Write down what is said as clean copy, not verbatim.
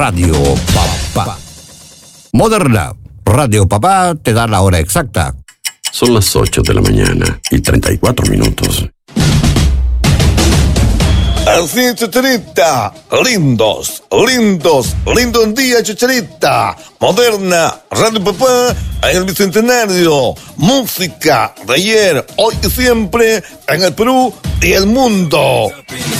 Radio Papá. Moderna, Radio Papá te da la hora exacta. Son las 8 de la mañana y 34 minutos. Así, Chicharita. Lindos, lindos, lindo un día, Chicharita. Moderna, Radio Papá, en el Bicentenario. Música de ayer, hoy y siempre, en el Perú y el mundo.